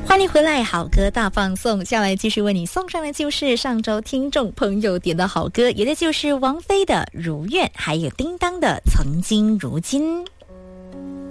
欢迎回来，好歌大放送，下来继续为你送上的就是上周听众朋友点的好歌，也就是王菲的《如愿》，还有叮当的《曾经如今》。